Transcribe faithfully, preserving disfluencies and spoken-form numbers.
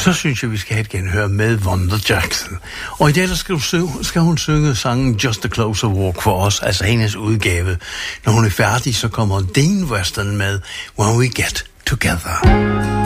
Så synes jeg, vi skal have et genhør med Wanda Jackson. Og i dag der skal, du synge, skal hun synge sangen Just a Closer Walk for os, altså hendes udgave. Når hun er færdig, så kommer Dean Weston med When We Get Together.